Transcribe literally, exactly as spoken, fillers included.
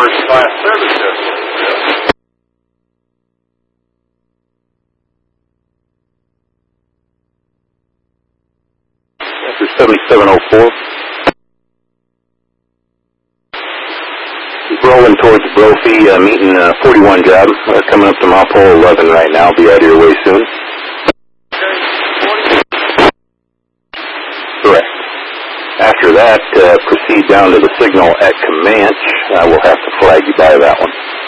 first class service vessel. After seventy-seven oh four. Rolling towards Brophy, uh, meeting uh, forty-one job. Uh, coming up to mile pole eleven right now. Be out of your way soon. Correct. After that, uh, proceed down to the signal at Comanche. I will have to flag you by that one.